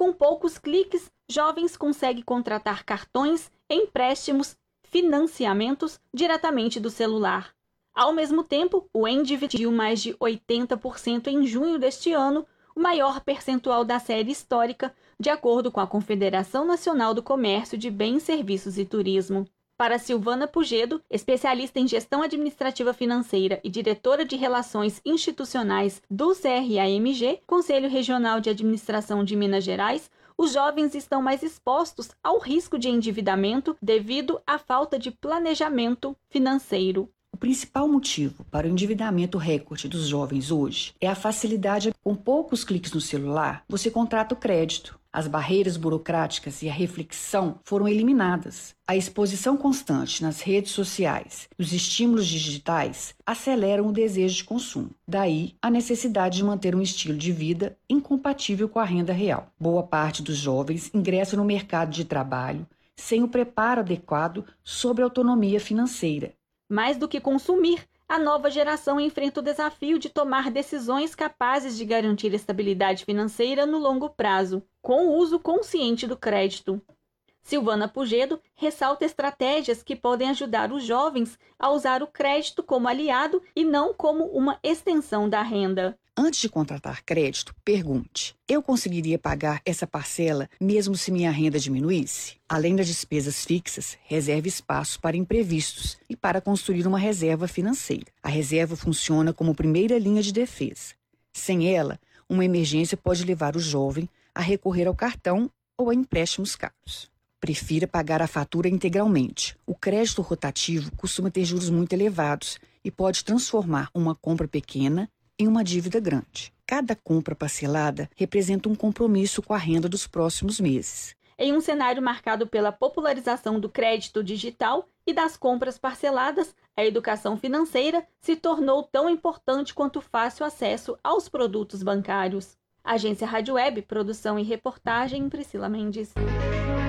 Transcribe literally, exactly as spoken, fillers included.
Com poucos cliques, jovens conseguem contratar cartões, empréstimos, financiamentos diretamente do celular. Ao mesmo tempo, o Endiv atingiu mais de oitenta por cento em junho deste ano, o maior percentual da série histórica, de acordo com a Confederação Nacional do Comércio de Bens, Serviços e Turismo. Para Silvana Pugedo, especialista em gestão administrativa financeira e diretora de relações institucionais do C R A M G, Conselho Regional de Administração de Minas Gerais, os jovens estão mais expostos ao risco de endividamento devido à falta de planejamento financeiro. O principal motivo para o endividamento recorde dos jovens hoje é a facilidade. Com poucos cliques no celular, você contrata o crédito. As barreiras burocráticas e a reflexão foram eliminadas. A exposição constante nas redes sociais e os estímulos digitais aceleram o desejo de consumo. Daí, a necessidade de manter um estilo de vida incompatível com a renda real. Boa parte dos jovens ingressa no mercado de trabalho sem o preparo adequado sobre a autonomia financeira. Mais do que consumir, a nova geração enfrenta o desafio de tomar decisões capazes de garantir estabilidade financeira no longo prazo, com o uso consciente do crédito. Silvana Pugedo ressalta estratégias que podem ajudar os jovens a usar o crédito como aliado e não como uma extensão da renda. Antes de contratar crédito, pergunte: eu conseguiria pagar essa parcela mesmo se minha renda diminuísse? Além das despesas fixas, reserve espaço para imprevistos e para construir uma reserva financeira. A reserva funciona como primeira linha de defesa. Sem ela, uma emergência pode levar o jovem a recorrer ao cartão ou a empréstimos caros. Prefira pagar a fatura integralmente. O crédito rotativo costuma ter juros muito elevados e pode transformar uma compra pequena em uma dívida grande. Cada compra parcelada representa um compromisso com a renda dos próximos meses. Em um cenário marcado pela popularização do crédito digital e das compras parceladas, a educação financeira se tornou tão importante quanto o fácil acesso aos produtos bancários. Agência Rádio Web, produção e reportagem, Priscila Mendes.